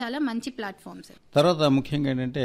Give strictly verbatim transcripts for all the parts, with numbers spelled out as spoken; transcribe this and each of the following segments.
చాలా మంచి ప్లాట్ఫామ్స్. తర్వాత ముఖ్యంగా ఏంటంటే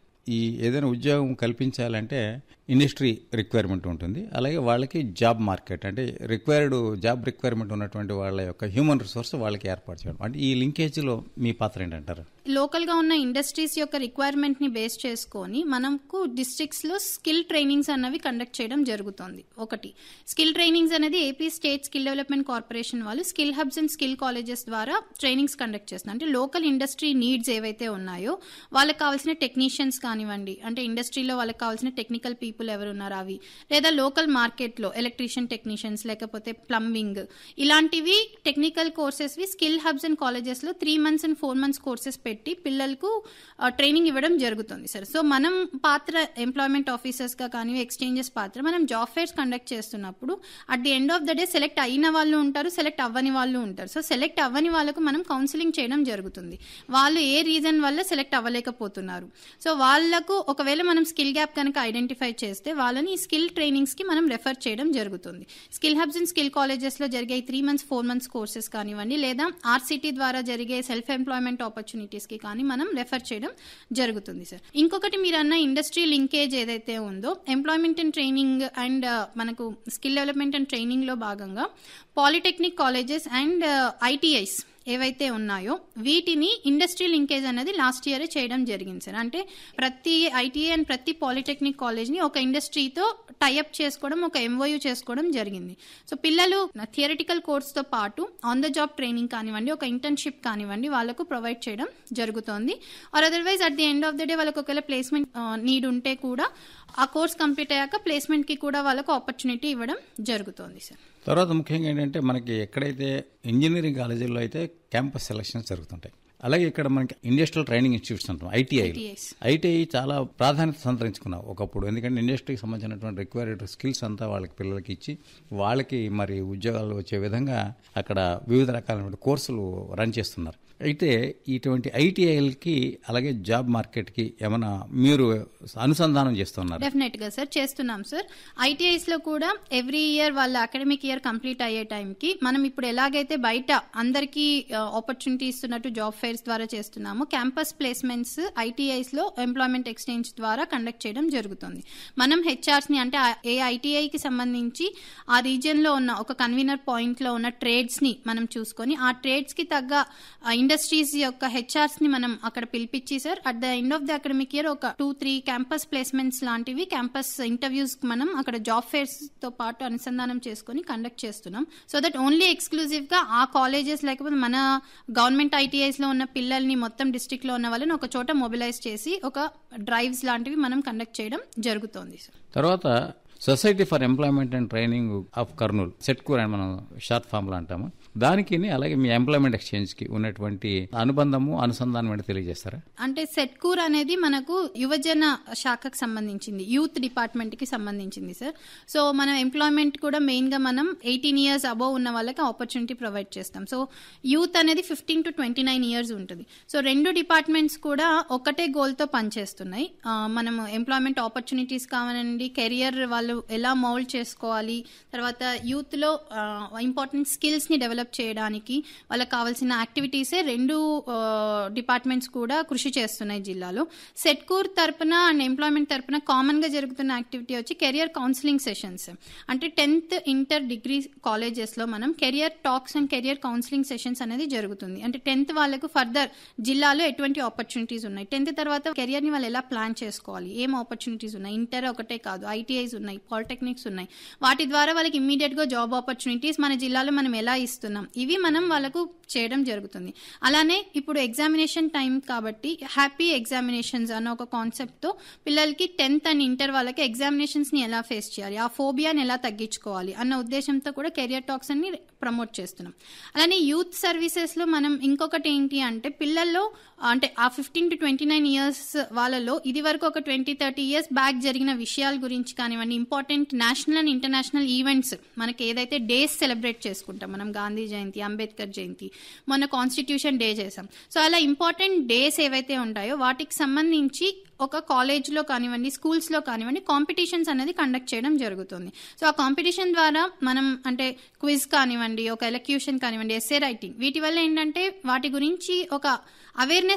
ఈ ఏదైనా ఉద్యోగం కల్పించాలంటే ఇండస్ట్రీ రిక్వైర్మెంట్ ఉంటుంది, అలాగే వాళ్ళకి జాబ్ మార్కెట్ అంటే రిక్వైర్డ్ జాబ్ రిక్వైర్మెంట్ ఉన్నటువంటి వాళ్ళ యొక్క హ్యూమన్ రిసోర్స్ వాళ్ళకి ఏర్పాటు చేయడం, అంటే ఈ లింకేజ్లో మీ పాత్ర ఏంటంటారు? లోకల్గా ఉన్న ఇండస్ట్రీస్ యొక్క రిక్వైర్మెంట్ని బేస్ చేసుకొని మనకు డిస్ట్రిక్ట్స్లో స్కిల్ ట్రైనింగ్స్ అన్నవి కండక్ట్ చేయడం జరుగుతుంది. ఒకటి స్కిల్ ట్రైనింగ్స్ అనేది AP state skill development corporation వాళ్ళు skill hubs and skill colleges ద్వారా ట్రైనింగ్స్ కండక్ట్ చేస్తున్నారు. అంటే లోకల్ ఇండస్ట్రీ నీడ్స్ ఏవైతే ఉన్నాయో వాళ్ళకి కావాల్సిన టెక్నీషియన్స్ కానివ్వండి, అంటే ఇండస్ట్రీలో వాళ్ళకి కావాల్సిన టెక్నికల్ పీపుల్ ఎవరు ఉన్నారు అవి, లేదా లోకల్ మార్కెట్లో ఎలక్ట్రీషియన్ టెక్నీషియన్స్ లేకపోతే ప్లంబింగ్ ఇలాంటివి టెక్నికల్ కోర్సెస్వి స్కిల్ హబ్స్ అండ్ కాలేజెస్లో three months and four months courses పెట్టి పిల్లలకు ట్రైనింగ్ ఇవ్వడం జరుగుతుంది సార్. సో మనం పాత్ర ఎంప్లాయ్మెంట్ ఆఫీసర్స్గా కానీ ఎక్స్చేంజెస్ పాత్ర మనం జాబ్ ఫేర్స్ కండక్ట్ చేస్తున్నప్పుడు at the end of the day select అయిన వాళ్ళు ఉంటారు, సెలెక్ట్ అవ్వని వాళ్ళు ఉంటారు. సో సెలెక్ట్ అవ్వని వాళ్ళకు మనం కౌన్సిలింగ్ చేయడం జరుగుతుంది. వాళ్ళు ఏ రీజన్ వల్ల సెలెక్ట్ అవ్వలేకపోతున్నారు, సో వాళ్ళకు ఒకవేళ మనం స్కిల్ గ్యాప్ కనుక ఐడెంటిఫై చేస్తే వాళ్ళని ఈ స్కిల్ ట్రైనింగ్స్కి మనం రెఫర్ చేయడం జరుగుతుంది. స్కిల్ హబ్స్ అండ్ స్కిల్ కాలేజెస్లో జరిగే three months four months courses కానివ్వండి, లేదా ఆర్సిటీ ద్వారా జరిగే సెల్ఫ్ ఎంప్లాయ్మెంట్ ఆపర్చునిటీస్కి కానీ మనం రెఫర్ చేయడం జరుగుతుంది సార్. ఇంకొకటి మీరు అన్న ఇండస్ట్రీ లింకేజ్ ఏదైతే ఉందో ఎంప్లాయ్మెంట్ అండ్ ట్రైనింగ్ అండ్ మనకు స్కిల్ డెవలప్మెంట్ అండ్ ట్రైనింగ్ లో భాగంగా పాలిటెక్నిక్ కాలేజెస్ అండ్ ఐటీఐస్ ఏవైతే ఉన్నాయో వీటిని ఇండస్ట్రీ లింకేజ్ అనేది లాస్ట్ ఇయర్ చేయడం జరిగింది సార్. అంటే ప్రతి ఐటీఐ అండ్ ప్రతి పాలిటెక్నిక్ కాలేజ్ని ఒక ఇండస్ట్రీతో టైఅప్ చేసుకోవడం, ఒక ఎంఓయూ చేసుకోవడం జరిగింది. సో పిల్లలు థియరిటికల్ కోర్స్తో పాటు ఆన్ ద జాబ్ ట్రైనింగ్ కానివ్వండి, ఒక ఇంటర్న్షిప్ కానివ్వండి వాళ్ళకు ప్రొవైడ్ చేయడం జరుగుతోంది. Or otherwise at the end of the day వాళ్ళకి ఒకవేళ ప్లేస్మెంట్ నీడ్ ఉంటే కూడా ఆ కోర్స్ కంప్లీట్ అయ్యాక ప్లేస్మెంట్కి కూడా వాళ్ళకు ఆపర్చునిటీ ఇవ్వడం జరుగుతోంది సార్. తర్వాత ముఖ్యంగా ఏంటంటే మనకి ఎక్కడైతే ఇంజనీరింగ్ కాలేజీల్లో అయితే క్యాంపస్ సెలక్షన్స్ జరుగుతుంటాయి, అలాగే ఇక్కడ మనకి ఇండస్ట్రియల్ ట్రైనింగ్ ఇన్స్టిట్యూట్స్ అంటాం ఐటీఐ. ఐటీఐ చాలా ప్రాధాన్యత సంతరించుకున్నాం ఒకప్పుడు, ఎందుకంటే ఇండస్ట్రీకి సంబంధించినటువంటి రిక్వైర్డ్ స్కిల్స్ అంతా వాళ్ళకి పిల్లలకి ఇచ్చి వాళ్ళకి మరి ఉద్యోగాలు వచ్చే విధంగా అక్కడ వివిధ రకాలైన కోర్సులు రన్ చేస్తున్నారు. అయితే ఇటువంటి ఐటీఐలకి అలాగే జాబ్ మార్కెట్కి ఏమైనా మీరు అనుసంధానం చేస్తున్నారు? డెఫినెట్ గా సార్ చేస్తున్నాం సార్. ఐటీఐస్ లో కూడా ఎవ్రీ ఇయర్ వాళ్ళ అకాడమిక్ ఇయర్ కంప్లీట్ అయ్యే టైంకి మనం ఇప్పుడు ఎలాగైతే బయట అందరికీ ఆపర్చునిటీ ఇస్తున్నట్టు జాబ్ ఫైర్స్ ద్వారా చేస్తున్నాము, క్యాంపస్ ప్లేస్మెంట్స్ ఐటీఐస్ లో ఎంప్లాయ్మెంట్ ఎక్స్చేంజ్ ద్వారా కండక్ట్ చేయడం జరుగుతుంది. మనం హెచ్ఆర్స్ ని అంటే ఏ ఐటీఐకి సంబంధించి ఆ రీజియన్ లో ఉన్న ఒక కన్వీనర్ పాయింట్ లో ఉన్న ట్రేడ్స్ ని మనం చూసుకొని ఆ ట్రేడ్స్ కి తగ్గ ఇండస్ట్రీస్ యొక్క హెచ్ఆర్స్ ని మనం అక్కడ పిలిపించి sir at the end of the academic year ఒక టూ త్రీ క్యాంపస్ ప్లేస్మెంట్స్ లాంటివి క్యాంపస్ ఇంటర్వ్యూస్ మనం అక్కడ జాబ్ ఫేర్స్ తో పాటు అనుసంధానం చేసుకుని కండక్ట్ చేస్తున్నాం. సో దట్ ఓన్లీ ఎక్స్క్లూజివ్ గా ఆ కాలేజెస్ లేకపోతే మన గవర్నమెంట్ ఐటీఐస్ లో ఉన్న పిల్లల్ని మొత్తం డిస్ట్రిక్ట్ లో ఉన్న వాళ్ళని ఒక చోట మొబిలైజ్ చేసి ఒక డ్రైవ్స్ లాంటివి మనం కండక్ట్ చేయడం జరుగుతోంది సార్. తర్వాత society for employment and training of Kurnool సెట్కూర్ అని మనం షార్ట్ ఫామ్ లో అంటాము, దానికి అలాగే మీ ఎంప్లాయ్మెంట్ ఎక్స్చేంజ్ కి ఉన్నటువంటి అనుబంధము అనుసంధానం ఏంటి తెలియజేస్తారా? అంటే సెట్కూర్ అనేది మనకు యువజన శాఖకు సంబంధించింది, యూత్ డిపార్ట్మెంట్ కి సంబంధించింది సార్. సో మనం ఎంప్లాయ్మెంట్ కూడా మెయిన్ గా మనం ఎయిటీన్ ఇయర్స్ అబోవ్ ఉన్న వాళ్ళకి ఆపర్చునిటీ ప్రొవైడ్ చేస్తాం. సో యూత్ అనేది fifteen to twenty nine years ఉంటుంది. సో రెండు డిపార్ట్మెంట్స్ కూడా ఒకటే గోల్ తో పనిచేస్తున్నాయి. మనం ఎంప్లాయ్మెంట్ ఆపర్చునిటీస్ కావాలండి, కెరియర్ వాళ్ళు ఎలా మౌల్డ్ చేసుకోవాలి, తర్వాత యూత్ లో ఇంపార్టెంట్ స్కిల్స్ ని డెవలప్ చేయడానికి వాళ్ళకి కావాల్సిన యాక్టివిటీసే రెండు డిపార్ట్మెంట్స్ కూడా కృషి చేస్తున్నాయి జిల్లాలో. సెట్కూర్ తరపున అండ్ ఎంప్లాయ్మెంట్ తరపున కామన్ గా జరుగుతున్న యాక్టివిటీ వచ్చి కెరియర్ కౌన్సిలింగ్ సెషన్స్. అంటే టెన్త్ ఇంటర్ డిగ్రీ కాలేజెస్ లో మనం career talks and career counselling sessions అనేది జరుగుతుంది. అంటే టెన్త్ వాళ్ళకు ఫర్దర్ జిల్లాలో ఎటువంటి ఆపర్చునిటీస్ ఉన్నాయి, టెన్త్ తర్వాత కెరియర్ ని వాళ్ళు ఎలా ప్లాన్ చేసుకోవాలి, ఏం ఆపర్చునిటీస్ ఉన్నాయి, ఇంటర్ ఒకటే కాదు ఐటీఐస్ ఉన్నాయి, పాలిటెక్నిక్స్ ఉన్నాయి, వాటి ద్వారా వాళ్ళకి ఇమ్మీడియట్ గా జాబ్ ఆపర్చునిటీస్ మన జిల్లాలో మనం ఎలా ఇస్తున్నాం ఇవి మనం వాళ్ళకు చేయడం జరుగుతుంది. అలానే ఇప్పుడు ఎగ్జామినేషన్ టైం కాబట్టి హ్యాపీ ఎగ్జామినేషన్స్ అన్న ఒక కాన్సెప్ట్ తో పిల్లలకి టెన్త్ అండ్ ఇంటర్ వాళ్ళకి ఎగ్జామినేషన్స్ ని ఎలా ఫేస్ చేయాలి, ఆ ఫోబియాని ఎలా తగ్గించుకోవాలి అన్న ఉద్దేశంతో కూడా కెరియర్ టాక్స్ అని ప్రమోట్ చేస్తున్నాం. అలానే యూత్ సర్వీసెస్ లో మనం ఇంకొకటి ఏంటి అంటే పిల్లల్లో అంటే ఆ fifteen to twenty nine years వాళ్ళలో ఇది వరకు ఒక ట్వంటీ థర్టీ ఇయర్స్ బ్యాక్ జరిగిన విషయాల గురించి కానివ్వండి, important national and international events మనకి ఏదైతే డేస్ సెలబ్రేట్ చేసుకుంటాం, మనం గాంధీ జయంతి, అంబేద్కర్ జయంతి, మొన్న కాన్స్టిట్యూషన్ డే చేసాం. సో అలా ఇంపార్టెంట్ డేస్ ఏవైతే ఉంటాయో వాటికి సంబంధించి ఒక కాలేజ్లో కానివ్వండి, స్కూల్స్లో కానివ్వండి కాంపిటీషన్స్ అనేది కండక్ట్ చేయడం జరుగుతుంది. సో ఆ కాంపిటీషన్ ద్వారా మనం అంటే క్విజ్ కానివ్వండి, ఒక ఎలక్యూషన్ కానివ్వండి, ఎస్సే రైటింగ్, వీటి వల్ల ఏంటంటే వాటి గురించి ఒక అవేర్నెస్